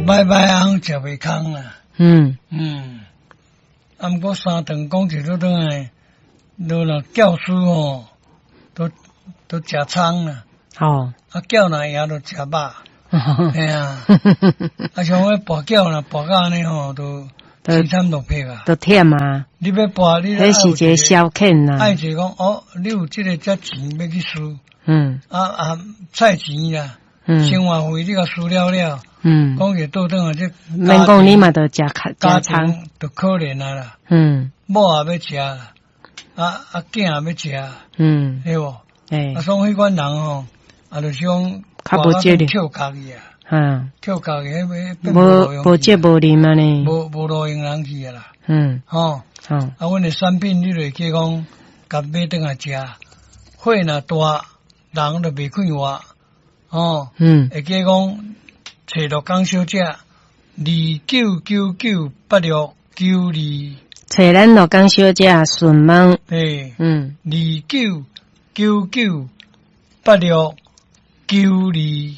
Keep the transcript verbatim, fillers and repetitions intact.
拜拜红食袂空啦。 嗯嗯，啊，毋过三顿讲一路转来，都若教书吼，都都食葱啦。 哦， 啊，饺若赢都食肉。哎呀，啊，像我拔饺若拔到安尼吼，都凄惨落魄啊。 都忝啊。 你要拔，你迄是一个消遣啦。 爱一个讲哦，你有即个遮钱要去输。 嗯。 啊啊，菜钱啦。 嗯， 生活费你甲输了了， 嗯， 讲起倒转啊，这免讲你嘛都食卡家庭都可怜啊啦， 嗯， 某也要食啦，啊啊囝也要食， 嗯， 对无？ 诶， 啊，所以迄款人吼，啊，就是讲较无节律， 跳脚去啊， 嗯， 跳脚去，迄个无无节无灵啊呢， 无无路用人去啊啦， 嗯， 吼， 好， 啊，阮的产品你就去讲，甲买倒来食，火若大，人就袂快活。哦， 嗯， 会记讲找到江小姐，二九九九八六九二， 找咱罗江小姐顺问， 诶， 嗯， 二九九九八六九二。